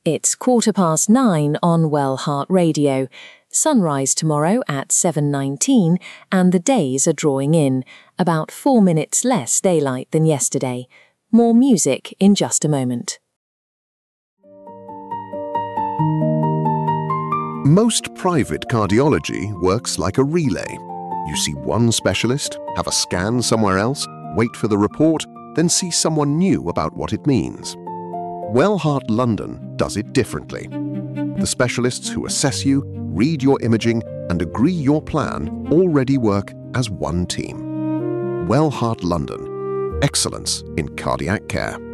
It's 9:15 on Well Heart Radio. Sunrise tomorrow at 7:19 and the days are drawing in, about 4 minutes less daylight than yesterday. More music in just a moment. Most private cardiology works like a relay. You see one specialist, have a scan somewhere else, wait for the report, then see someone new about what it means. Well Heart London does it differently. The specialists who assess you, read your imaging, and agree your plan already work as one team. Well Heart London. Excellence in cardiac care.